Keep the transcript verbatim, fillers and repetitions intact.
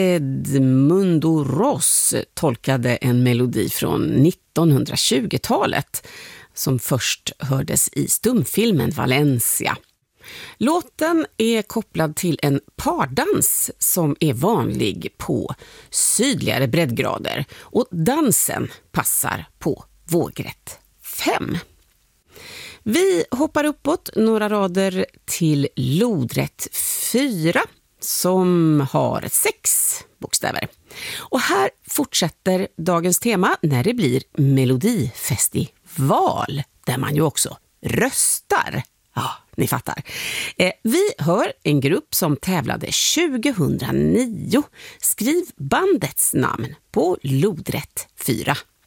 Edmundo Ross tolkade en melodi från nittonhundratjugotalet som först hördes i stumfilmen Valencia. Låten är kopplad till en pardans som är vanlig på sydligare breddgrader och dansen passar på vågrätt fem. Vi hoppar uppåt några rader till lodrätt fyra som har sex bokstäver. Och här fortsätter dagens tema när det blir melodifestival där man ju också röstar. Ja, ni fattar. Eh, vi hör en grupp som tävlade tjugohundranio. Skriv bandets namn på lodrätt fyra.